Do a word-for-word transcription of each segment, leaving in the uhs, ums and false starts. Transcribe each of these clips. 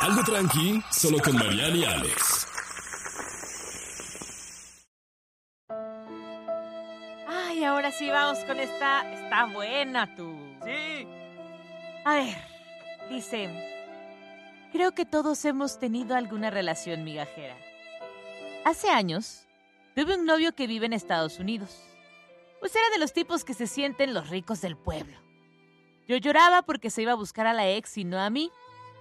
Algo tranqui, solo con Mariana y Alex. Ay, ahora sí vamos con esta. Está buena tú. Sí. A ver, dice: creo que todos hemos tenido alguna relación migajera. Hace años, tuve un novio que vive en Estados Unidos. Pues era de los tipos que se sienten los ricos del pueblo. Yo lloraba porque se iba a buscar a la ex y no a mí.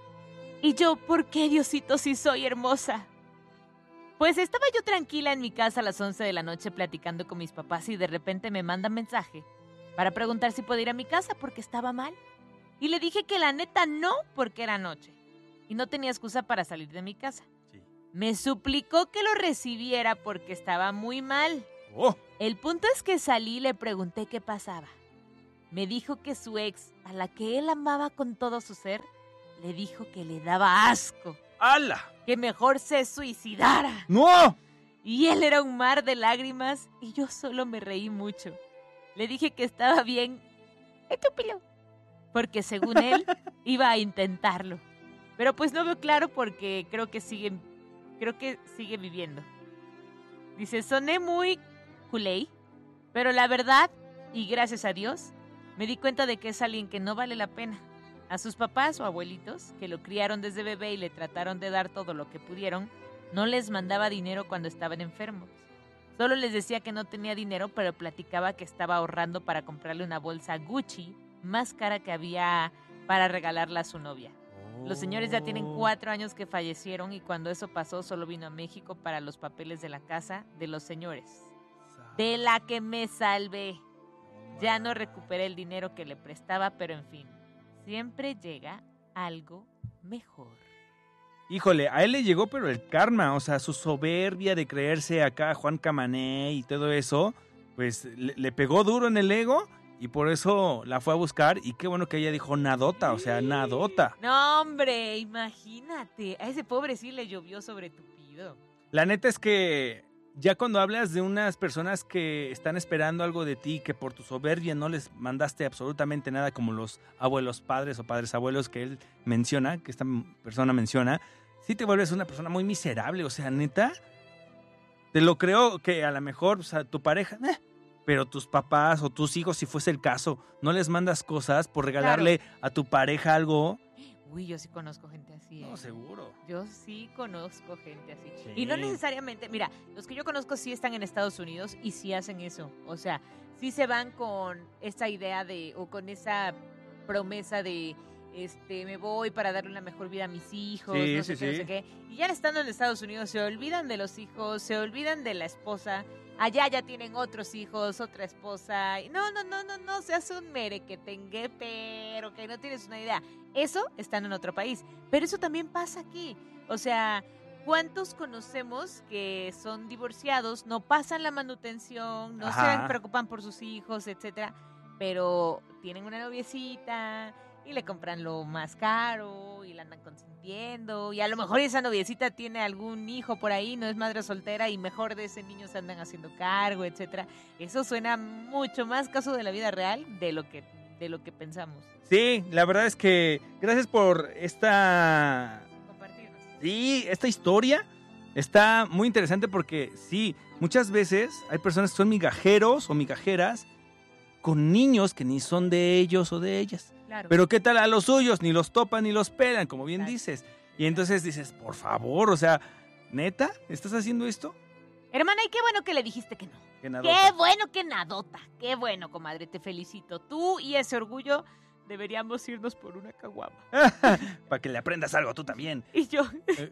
Y yo, ¿por qué, Diosito, si soy hermosa? Pues estaba yo tranquila en mi casa a las once de la noche platicando con mis papás y de repente me mandan mensaje para preguntar si puedo ir a mi casa porque estaba mal. Y le dije que la neta no, porque era noche y no tenía excusa para salir de mi casa. Sí. Me suplicó que lo recibiera porque estaba muy mal. Oh. El punto es que salí y le pregunté qué pasaba. Me dijo que su ex, a la que él amaba con todo su ser, le dijo que le daba asco, ¡Hala! que mejor se suicidara. ¡No! Y él era un mar de lágrimas y yo solo me reí mucho. Le dije que estaba bien, estúpido, porque según él iba a intentarlo. Pero pues no veo claro porque creo que sigue, creo que sigue viviendo. Dice, soné muy culé, pero la verdad, y gracias a Dios, me di cuenta de que es alguien que no vale la pena. A sus papás o abuelitos, que lo criaron desde bebé y le trataron de dar todo lo que pudieron, no les mandaba dinero cuando estaban enfermos. Solo les decía que no tenía dinero, pero platicaba que estaba ahorrando para comprarle una bolsa Gucci más cara que había para regalarla a su novia. Los señores ya tienen cuatro años que fallecieron y cuando eso pasó solo vino a México para los papeles de la casa de los señores. De la que me salvé. Ya no recuperé el dinero que le prestaba, pero en fin, siempre llega algo mejor. Híjole, a él le llegó pero el karma, o sea, su soberbia de creerse acá Juan Camané y todo eso, pues le, le pegó duro en el ego y por eso la fue a buscar y qué bueno que ella dijo nadota, o sea, nadota. No, hombre, imagínate, a ese pobre sí le llovió sobre tupido. La neta es que ya cuando hablas de unas personas que están esperando algo de ti, que por tu soberbia no les mandaste absolutamente nada, como los abuelos padres o padres abuelos que él menciona, que esta persona menciona, sí te vuelves una persona muy miserable, o sea, neta, te lo creo que a lo mejor, o sea, tu pareja, eh, pero tus papás o tus hijos, si fuese el caso, no les mandas cosas por regalarle claro. a tu pareja algo. Uy, yo sí conozco gente así. ¿eh? No, seguro. Yo sí conozco gente así. Sí. Y no necesariamente, mira, los que yo conozco sí están en Estados Unidos y sí hacen eso. O sea, sí se van con esa idea de, o con esa promesa de, este, me voy para darle una mejor vida a mis hijos, sí, no sé sí, qué, sí. no sé qué. Y ya estando en Estados Unidos se olvidan de los hijos, se olvidan de la esposa. Allá ya tienen otros hijos, otra esposa. Y no, no, no, no, no, seas un merequetengue, pero que no tienes una idea. Eso están en otro país. Pero eso también pasa aquí. O sea, ¿cuántos conocemos que son divorciados, no pasan la manutención, no Ajá. se preocupan por sus hijos, etcétera? Pero tienen una noviecita y le compran lo más caro y la andan consintiendo y a lo mejor esa noviecita tiene algún hijo por ahí, no es madre soltera y mejor de ese niño se andan haciendo cargo, etcétera. Eso suena mucho más caso de la vida real de lo que de lo que pensamos. Sí, la verdad es que gracias por esta Compartirnos. Sí, esta historia está muy interesante porque sí, muchas veces hay personas que son migajeros o migajeras con niños que ni son de ellos o de ellas. Claro. Pero ¿qué tal a los suyos? Ni los topan ni los pelan, como bien Claro. dices. Y entonces dices, por favor, o sea, ¿neta? ¿Estás haciendo esto? Hermana, y qué bueno que le dijiste que no. Qué Qué bueno que nadota. Qué bueno, comadre, te felicito. Tú y ese orgullo deberíamos irnos por una caguama. Para que le aprendas algo tú también. Y yo,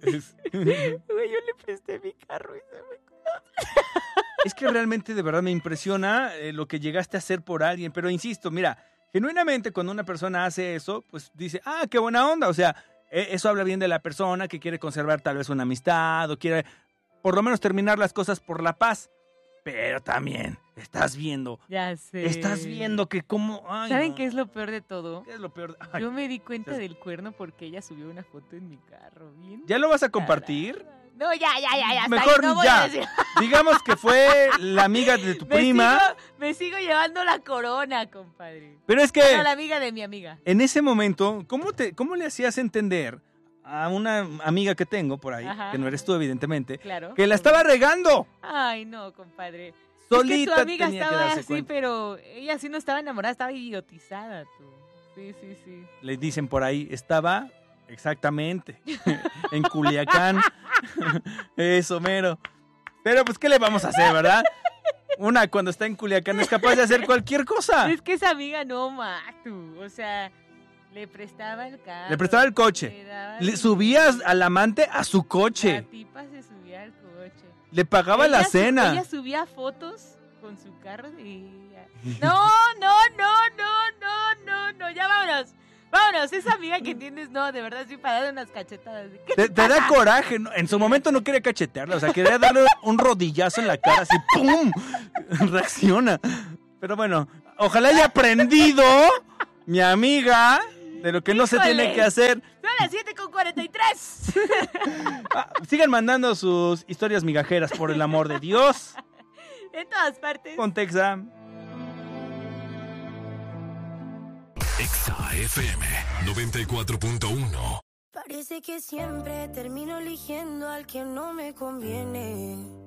güey, yo le presté mi carro y se me conoce. Es que realmente de verdad me impresiona eh, lo que llegaste a hacer por alguien. Pero insisto, mira, genuinamente cuando una persona hace eso, pues dice, ah, qué buena onda. O sea, eh, eso habla bien de la persona que quiere conservar tal vez una amistad o quiere por lo menos terminar las cosas por la paz. Pero también estás viendo. Ya sé. Estás viendo que como... Ay, ¿Saben no. qué es lo peor de todo? ¿Qué es lo peor? Ay, Yo me di cuenta estás- del cuerno porque ella subió una foto en mi carro. Bien. ¿Ya lo vas a compartir? No, ya, ya, ya, ya. hasta Mejor ahí, no voy a ya. decir. Digamos que fue la amiga de tu Me prima. sigo, me sigo llevando la corona, compadre. Pero es que No, la amiga de mi amiga. en ese momento, ¿cómo, te, ¿cómo le hacías entender a una amiga que tengo por ahí, Ajá. que no eres tú, evidentemente, Claro. que la estaba regando. Ay, no, compadre. Solita es que tu amiga tenía que estaba darse así, cuenta. pero ella sí no estaba enamorada, estaba idiotizada, tú. Sí, sí, sí. Le dicen por ahí, estaba exactamente en Culiacán. Eso, mero. Pero pues, ¿qué le vamos a hacer, verdad? Una cuando está en Culiacán es capaz de hacer cualquier cosa. Es que esa amiga no, ma, tú. O sea, le prestaba el carro. Le prestaba el coche. Le daba Le el- subías al amante a su La coche. tipa se subía al coche. Le pagaba la Ella su- cena. Ella subía fotos con su carro y... No, no, no, no, no, no, no, ya vámonos. Vámonos, esa amiga que tienes, no, de verdad, sí, para darle unas cachetadas. ¿Qué Te, te da coraje, ¿no? En su momento no quería cachetearla, o sea, quería darle un rodillazo en la cara, así, ¡pum! Reacciona. Pero bueno, ojalá haya aprendido mi amiga de lo que no se Híjole. tiene que hacer. Son las siete con cuarenta y tres. Ah, sigan mandando sus historias migajeras, por el amor de Dios. En todas partes. Con Texa. Exa F M noventa y cuatro punto uno. Parece que siempre termino eligiendo al que no me conviene.